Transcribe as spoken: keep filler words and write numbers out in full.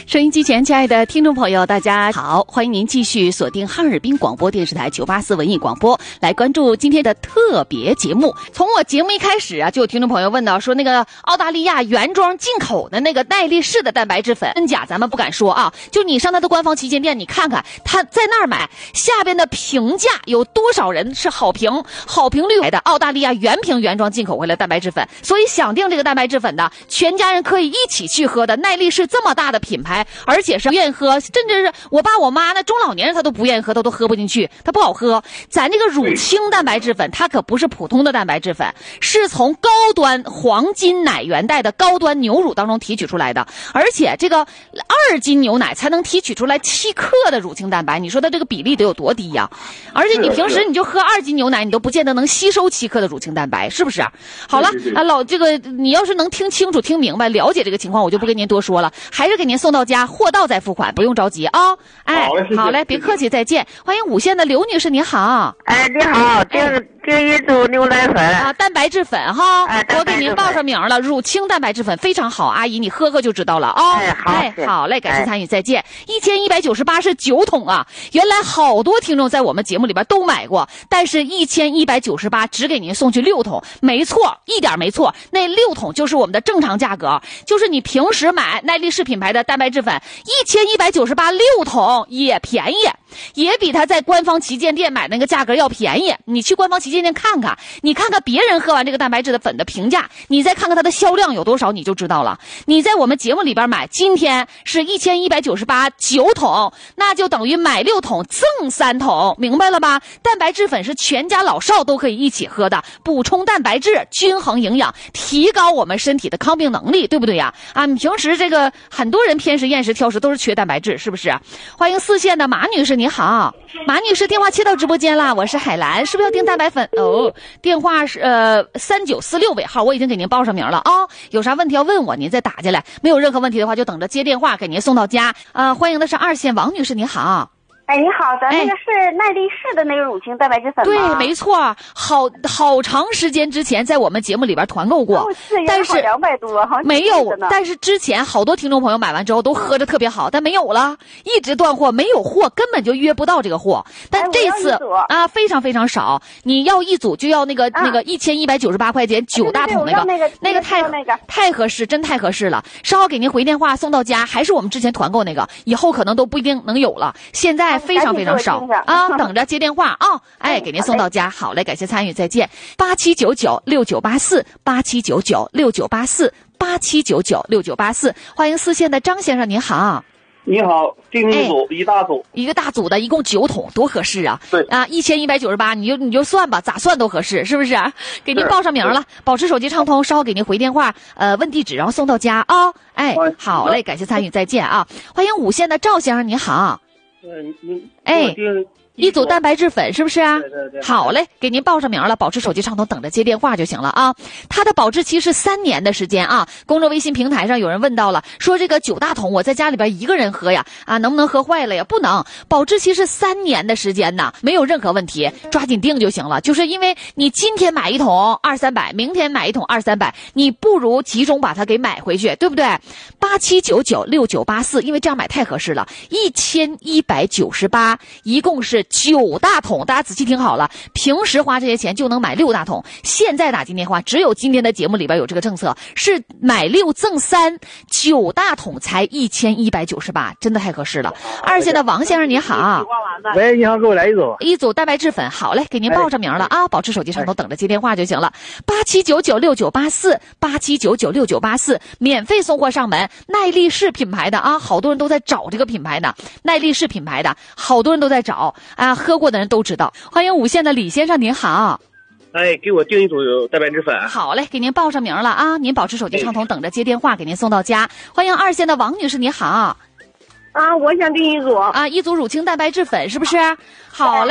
收音机前，亲爱的听众朋友，大家好，欢迎您继续锁定哈尔滨广播电视台九八四文艺广播，来关注今天的特别节目。从我节目一开始啊，就有听众朋友问到说，那个澳大利亚原装进口的那个耐力士的蛋白质粉真假，咱们不敢说啊。就你上它的官方旗舰店，你看看他在那儿买，下边的评价有多少人是好评，好评率来的澳大利亚原瓶原装进口回来的蛋白质粉。所以想订这个蛋白质粉的，全家人可以一起去喝的。耐力士这么大的品牌，而且是愿意喝，甚至是我爸我妈那中老年人他都不愿意喝，他都喝不进去，它不好喝。咱这个乳清蛋白质粉，它可不是普通的蛋白质粉，是从高端黄金奶源带的高端牛乳当中提取出来的，而且这个二斤牛奶才能提取出来七克的乳清蛋白，你说它这个比例得有多低呀？而且你平时你就喝二斤牛奶，你都不见得能吸收七克的乳清蛋白，是不是？好了啊，老这个你要是能听清楚、听明白、了解这个情况，我就不跟您多说了，还是给您送到家，货到再付款，不用着急啊、哦！哎，好嘞，好嘞，别客气，再见。欢迎五线的刘女士，你好。 哎，你好，订订一组牛奶粉啊，蛋白质粉哈， 哎， 我给您报上名了，乳清蛋白质粉非常好，阿姨你喝喝就知道了啊、哦。 哎，好， 哎，好嘞，感谢参与，再见。一千一百九十八是九桶啊，原来好多听众在我们节目里边都买过，但是一千一百九十八只给您送去六桶，没错，一点没错，那六桶就是我们的正常价格，就是你平时买耐力士品牌的蛋白质粉，一千一百九十八六桶也便宜，也比他在官方旗舰店买那个价格要便宜。你去官方旗舰店看看，你看看别人喝完这个蛋白质的粉的评价，你再看看它的销量有多少，你就知道了。你在我们节目里边买，今天是一千一百九十八九桶，那就等于买六桶赠三桶，明白了吧？蛋白质粉是全家老少都可以一起喝的，补充蛋白质，均衡营养，提高我们身体的抗病能力，对不对呀？啊，你平时这个很多人偏食厌食挑食都是缺蛋白质，是不是？欢迎四线的马女士，你好。马女士，电话切到直播间了，我是海兰，是不是要订蛋白粉？哦，电话是呃三九四六尾号，我已经给您报上名了啊、哦。有啥问题要问我，您再打进来。没有任何问题的话，就等着接电话给您送到家。呃，欢迎的是二线王女士，你好。 哎，你好，咱那个是耐力士的那个乳清蛋白质粉吗？ 对，没错，好好长时间之前在我们节目里边团购过， 哦、是但是两百多，好像没有。但是之前好多听众朋友买完之后都喝着特别好，但没有了，一直断货，没有货，根本就约不到这个货。但这次、哎、啊，非常非常少，你要一组就要那个、啊、那个一千一百九十八块钱九大桶那个， 对对对那个太那个太合适，真太合适了。稍后给您回电话送到家，还是我们之前团购那个，以后可能都不一定能有了。现在非常非常少啊，等着接电话啊、哦！哎，给您送到家。好嘞，感谢参与，再见。八七九九六九八四，八七九九六九八四，八七九九六九八四。欢迎四线的张先生，您好。 你好，订一组、哎、一大组， 一个大组的，一共九桶，多合适啊！ 对啊，一千一百九十八，你就你就算吧，咋算都合适，是不是？给您报上名了，保持手机畅通，稍后给您回电话，呃，问地址，然后送到家啊、哦！哎，好嘞，感谢参与，再见啊！欢迎五线的赵先生，您好。 嗯，你哎。一组蛋白质粉是不是啊？ 对对对。 好嘞，给您报上名了，保持手机畅通，等着接电话就行了啊。它的保质期是三年的时间啊。公众微信平台上有人问到了，说这个九大桶我在家里边一个人喝呀，啊，能不能喝坏了呀？不能，保质期是三年的时间呢，没有任何问题，抓紧订就行了。就是因为你今天买一桶二三百，明天买一桶二三百，你不如集中把它给买回去，对不对？八七九九六九八四，因为这样买太合适了，一千一百九十八，一共是九大桶，大家仔细听好了，平时花这些钱就能买六大桶，现在打进电话，只有今天的节目里边有这个政策，是买六赠三，九大桶才一千一百九十八，真的太合适了。二线的王先生你好。 喂，你好，给我来一组。 一组蛋白质粉，好嘞，给您报上名了啊，保持手机上都等着接电话就行了。八七九九六九八四，八七九九六九八四，免费送货上门，耐力士品牌的啊，好多人都在找这个品牌的，耐力士品牌的，好多人都在找。啊，喝过的人都知道。欢迎五线的李先生，您好。 哎，给我订一组蛋白质粉。 好嘞，给您报上名了啊，您保持手机畅通，等着接电话，给您送到家。欢迎二线的王女士，你好。 啊，我想订一组。 啊，一组乳清蛋白质粉是不是？好嘞。